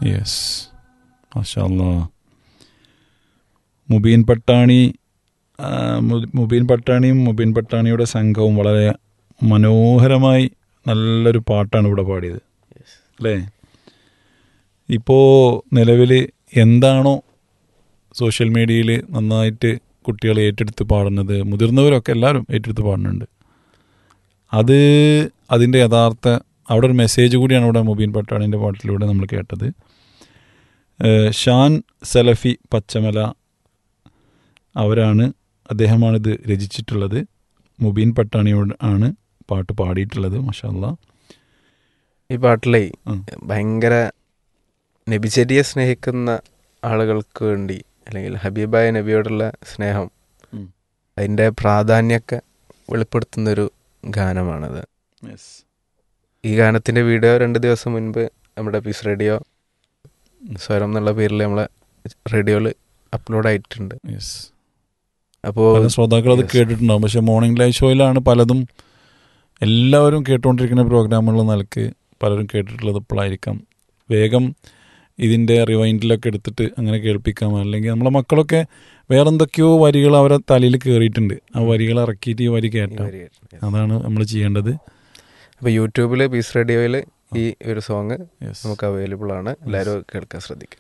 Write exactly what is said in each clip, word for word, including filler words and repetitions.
Yes, മാഷാ അല്ലാഹ്. മുബീൻ പട്ടാണി മുബീൻ പട്ടാണിയും മുബീൻ പട്ടാണിയുടെ സംഘവും വളരെ മനോഹരമായി നല്ലൊരു പാട്ടാണ് ഇവിടെ പാടിയത് അല്ലേ? ഇപ്പോൾ നിലവിൽ എന്താണോ സോഷ്യൽ മീഡിയയിൽ നന്നായിട്ട് കുട്ടികൾ ഏറ്റെടുത്ത് പാടുന്നത്, മുതിർന്നവരൊക്കെ എല്ലാവരും ഏറ്റെടുത്ത് പാടുന്നുണ്ട്. അത് അതിൻ്റെ യഥാർത്ഥ അവിടെ ഒരു മെസ്സേജ് കൂടിയാണ് ഇവിടെ മുബീൻ പട്ടാണിൻ്റെ പാട്ടിലൂടെ നമ്മൾ കേട്ടത്. ഷാൻ സലഫി പച്ചമല അവരാണ്, അദ്ദേഹമാണിത് രചിച്ചിട്ടുള്ളത്. മുബീൻ പട്ടാണിയോട് ആണ് പാട്ട് പാടിയിട്ടുള്ളത്. മാഷാ അല്ലാഹ്. ഈ പാട്ടിലെ ഭയങ്കര നബിചര്യയെ സ്നേഹിക്കുന്ന ആളുകൾക്ക് വേണ്ടി, അല്ലെങ്കിൽ ഹബീബായ നബിയോടുള്ള സ്നേഹം, അതിൻ്റെ പ്രാധാന്യമൊക്കെ വെളിപ്പെടുത്തുന്നൊരു ഗാനമാണത്. ഈ ഗാനത്തിൻ്റെ വീഡിയോ രണ്ട് ദിവസം മുൻപ് നമ്മുടെ പീസ് റേഡിയോ സ്വരം എന്നുള്ള പേരിൽ നമ്മളെ റേഡിയോയിൽ അപ്ലോഡ് ആയിട്ടുണ്ട്. അപ്പോൾ പല ശ്രോതാക്കൾ അത് കേട്ടിട്ടുണ്ടാകും. പക്ഷെ മോർണിംഗ് ലൈവ് ഷോയിലാണ് പലതും എല്ലാവരും കേട്ടുകൊണ്ടിരിക്കുന്ന പ്രോഗ്രാമുള്ള നിലക്ക് പലരും കേട്ടിട്ടുള്ളത് ഇപ്പോഴായിരിക്കാം. വേഗം ഇതിൻ്റെ റിവൈൻഡിലൊക്കെ എടുത്തിട്ട് അങ്ങനെ കേൾപ്പിക്കാം. അല്ലെങ്കിൽ നമ്മളെ മക്കളൊക്കെ വേറെന്തൊക്കെയോ വരികൾ അവരെ തലയിൽ കയറിയിട്ടുണ്ട്, ആ വരികൾ ഇറക്കിയിട്ട് ഈ വരി കേട്ടാം. അതാണ് നമ്മൾ ചെയ്യേണ്ടത്. അപ്പോൾ യൂട്യൂബിൽ പീസ് റേഡിയോയിൽ ഈ ഒരു സോങ് നമുക്ക് അവൈലബിൾ ആണ്. എല്ലാവരും കേൾക്കാൻ ശ്രദ്ധിക്കും.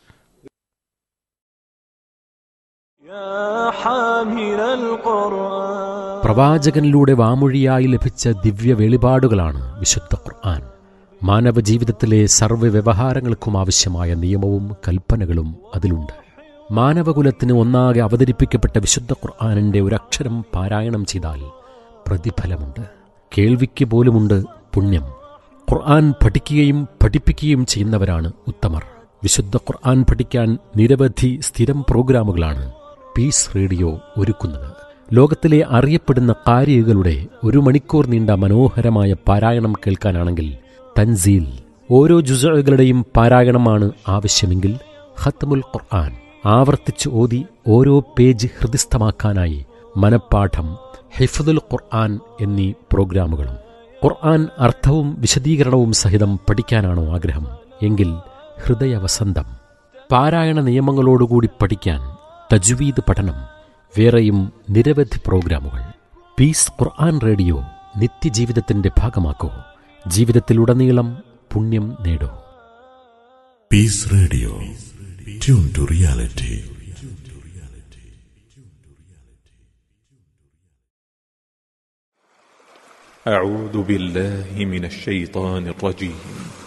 പ്രവാചകനിലൂടെ വാമൊഴിയായി ലഭിച്ച ദിവ്യ വെളിപാടുകളാണ് വിശുദ്ധ ഖുർആൻ. മാനവ ജീവിതത്തിലെ സർവ്വ വ്യവഹാരങ്ങൾക്കും ആവശ്യമായ നിയമവും കൽപ്പനകളും അതിലുണ്ട്. മാനവകുലത്തിന് ഒന്നാകെ അവതരിപ്പിക്കപ്പെട്ട വിശുദ്ധ ഖുർആനിൻ്റെ ഒരക്ഷരം പാരായണം ചെയ്താൽ പ്രതിഫലമുണ്ട്, കേൾവിക്ക് പോലുമുണ്ട് പുണ്യം. ഖുർആൻ പഠിക്കുകയും പഠിപ്പിക്കുകയും ചെയ്യുന്നവരാണ് ഉത്തമർ. വിശുദ്ധ ഖുർആൻ പഠിക്കാൻ നിരവധി സ്ഥിരം പ്രോഗ്രാമുകളാണ് പീസ് റേഡിയോ ഒരുക്കുന്നത്. ലോകത്തിലെ അറിയപ്പെടുന്ന ഖാരികളുടെ ഒരു മണിക്കൂർ നീണ്ട മനോഹരമായ പാരായണം കേൾക്കാനാണെങ്കിൽ തൻസീൽ, ഓരോ ജുസുകളുടെയും പാരായണമാണ് ആവശ്യമെങ്കിൽ ഖത്മുൽ ഖുർആൻ, ആവർത്തിച്ച് ഓതി ഓരോ പേജ് ഹൃദിസ്ഥമാക്കാനായി മനപ്പാഠം, ഹിഫ്ദുൽ ഖുർആൻ എന്നീ പ്രോഗ്രാമുകളും. ഖുർആൻ അർത്ഥവും വിശദീകരണവും സഹിതം പഠിക്കാനാണോ ആഗ്രഹം? എങ്കിൽ ഹൃദയവസന്തം, പാരായണ നിയമങ്ങളോടുകൂടി പഠിക്കാൻ തജ്വീദ് പഠനം, വേറെയും നിരവധി പ്രോഗ്രാമുകൾ. പീസ് ഖുർആൻ റേഡിയോ നിത്യജീവിതത്തിന്റെ ഭാഗമാക്കൂ. ജീവിതത്തിലുടനീളം പുണ്യം നേടൂ. Piece radio, tune to reality. أعوذ بالله من الشيطان الرجيم.